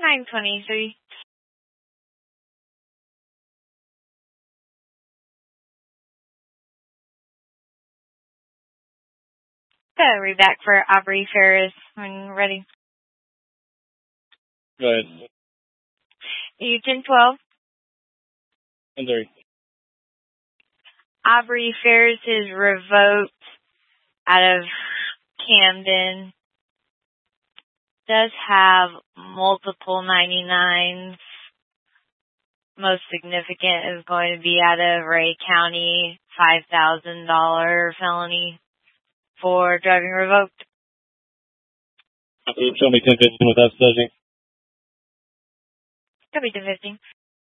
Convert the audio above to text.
923. Read back for Aubrey Ferris when you're ready. Go ahead. You 1012. 10-3. Aubrey Ferris is revoked out of Camden. Does have multiple 99s. Most significant is going to be out of Ray County, $5,000 felony for driving revoked. Show me 10-15 with us, Dodgy. Could be 10-15.